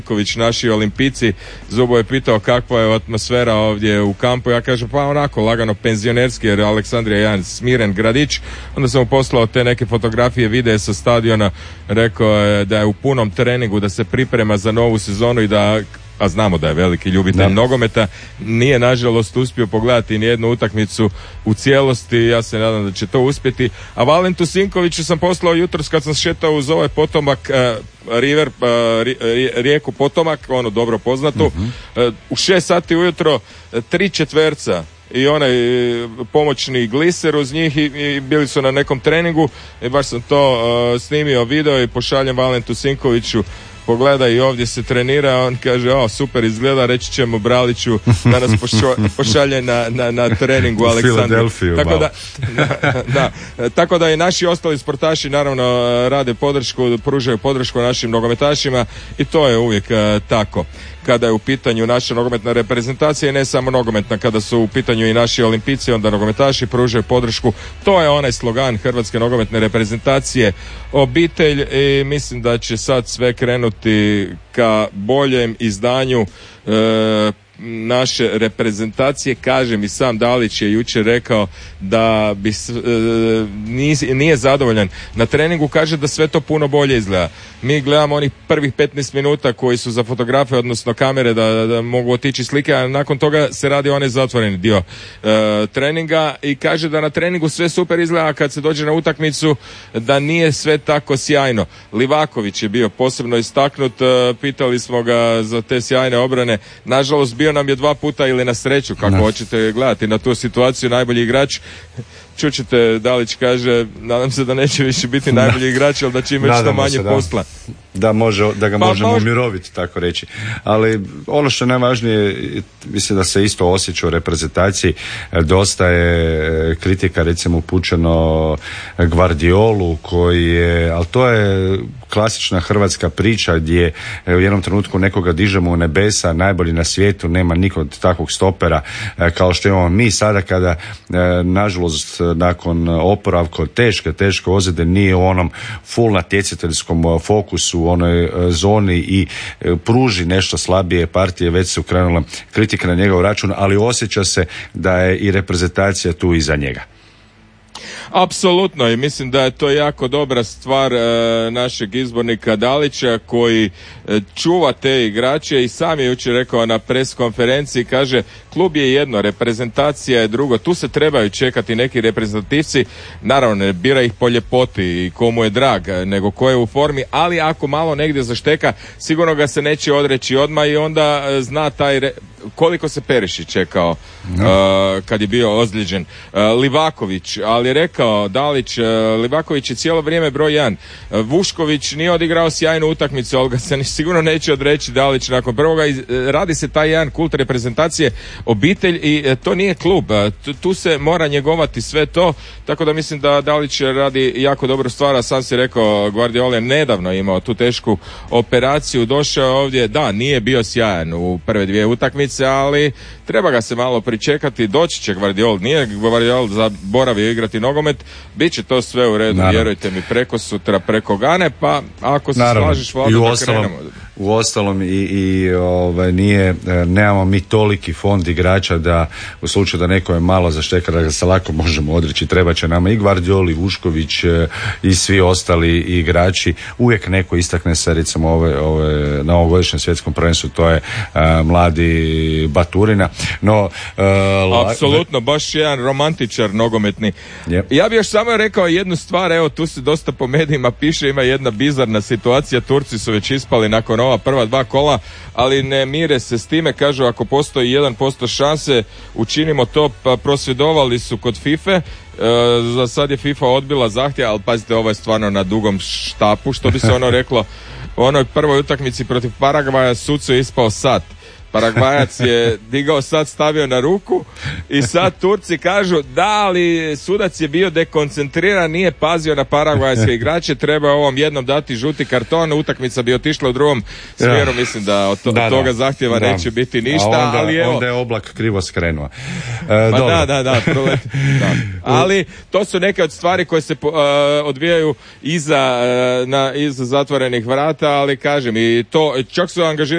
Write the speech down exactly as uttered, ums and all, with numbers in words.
naši olimpijci. Zubo je pitao kakva je atmosfera ovdje u kampu. Ja kažem pa onako lagano penzionerski, jer Aleksandrija je jedan smiren gradić. Onda sam mu poslao te neke fotografije, videe sa stadiona. Rekao je da je u punom treningu, da se priprema za novu sezonu i da, a znamo da je veliki ljubitelj da. nogometa, nije nažalost uspio pogledati nijednu utakmicu u cijelosti. Ja se nadam da će to uspjeti. A Valentu Sinkoviću sam poslao jutros kad sam šetao uz ovaj potomak uh, River, uh, rijeku Potomak, ono dobro poznatu, uh-huh. uh, u šest sati ujutro uh, tri četverca i onaj pomoćni gliser uz njih i, i bili su na nekom treningu i baš sam to uh, snimio video i pošaljem Valentu Sinkoviću. Pogleda i ovdje se trenira, on kaže o super izgleda, reći ćemo Braliću da nas pošo, pošalje na, na, na treningu Aleksandru. Tako da, da, da, tako da i naši ostali sportaši naravno rade podršku, pružaju podršku našim nogometašima i to je uvijek uh, tako. Kada je u pitanju naša nogometna reprezentacija i ne samo nogometna, kada su u pitanju i naši olimpijci, onda nogometaši pružaju podršku. To je onaj slogan Hrvatske nogometne reprezentacije, obitelj, i mislim da će sad sve krenuti ka boljem izdanju e, naše reprezentacije. Kažem, i sam Dalić je jučer rekao da bi, e, nije, nije zadovoljan na treningu, kaže da sve to puno bolje izgleda. Mi gledamo onih prvih petnaest minuta koji su za fotografe, odnosno kamere, da, da, da mogu otići slike, a nakon toga se radi onaj zatvoreni dio e, treninga i kaže da na treningu sve super izgleda, a kad se dođe na utakmicu da nije sve tako sjajno. Livaković je bio posebno istaknut, e, pitali smo ga za te sjajne obrane, nažalost bio nam je dva puta, ili na sreću, kako no. hoćete gledati na tu situaciju, najbolji igrač. Čućete, Dalić kaže, nadam se da neće više biti najbolji igrač, ali da će imati što manje se, posla. Da, da, može, da ga pa, možemo mož... umiroviti, tako reći. Ali ono što je najvažnije, mislim da se isto osjeća u reprezentaciji. Dosta je kritika recimo upućeno Guardiolu koji je, ali to je klasična hrvatska priča gdje u jednom trenutku nekoga dižemo u nebesa, najbolji na svijetu, nema nikog takvog stopera kao što imamo mi sada, kada nažalost nakon oporavka teške, teške ozljede nije u onom full natjecateljskom fokusu, u onoj zoni i pruži nešto slabije partije, već su krenule kritike na njegov račun, ali osjeća se da je i reprezentacija tu iza njega. Apsolutno, i mislim da je to jako dobra stvar e, našeg izbornika Dalića koji e, čuva te igrače i sam je jučer rekao na pres konferenciji, kaže klub je jedno, reprezentacija je drugo, tu se trebaju čekati neki reprezentativci, naravno ne bira ih po ljepoti i komu je drag, nego ko je u formi, ali ako malo negdje zašteka, sigurno ga se neće odreći odmah i onda e, zna taj re... koliko se Perišić čekao no. uh, kad je bio ozlijeđen. Uh, Livaković, ali rekao Dalić, uh, Livaković je cijelo vrijeme broj jedan. Uh, Vušković nije odigrao sjajnu utakmicu, ali ga se sigurno neće odreći Dalić nakon prvoga. I, uh, radi se taj jedan kult reprezentacije, obitelj i uh, to nije klub. Uh, tu, tu se mora njegovati sve to, tako da mislim da Dalić radi jako dobro stvar, a sam si rekao Guardiola je nedavno imao tu tešku operaciju, došao ovdje, da, nije bio sjajan u prve dvije utakmice, ali treba ga se malo pričekati, doći će Guardiol, nije Guardiol zaboravio igrati nogomet, bit će to sve u redu, naravno. Vjerujte mi, preko sutra, preko Gane, pa ako se naravno. slažeš, Vlado, da ostalom, krenemo. U ostalom i, i ovaj, nije, nemamo mi toliki fond igrača da u slučaju da neko je malo zašteka da ga se lako možemo odreći, treba će nama i Guardiol i Vušković i svi ostali igrači, uvijek neko istakne se recimo ove, ove, na ovogodišnjem svjetskom prvenstvu, to je uh, mladi Baturina, no uh, apsolutno, baš jedan romantičar nogometni. Yep. Ja bih još samo rekao jednu stvar, evo tu se dosta po medijima piše, ima jedna bizarna situacija, Turci su već ispali nakon ova prva dva kola, ali ne mire se s time, kažu ako postoji jedan posto šanse učinimo to, pa prosvjedovali su kod FIFA. E, za sad je FIFA odbila zahtjev, ali pazite, ovo je stvarno na dugom štapu, što bi se ono reklo, u onoj prvoj utakmici protiv Paragvaja sucu je ispao sat. Paragvajac je digao sad, stavio na ruku i sad Turci kažu da, ali sudac je bio dekoncentriran, nije pazio na paragvajske igrače, treba ovom jednom dati žuti karton, utakmica bi otišla u drugom smjeru, mislim da od, to, da, od toga da, zahtjeva da. neće biti ništa, onda, ali evo. Onda je Oblak krivo skrenuo. E, pa da, da, da, prolet, da. Ali to su neke od stvari koje se uh, odvijaju iza, uh, na, iza zatvorenih vrata, ali kažem, i to čak su angažirali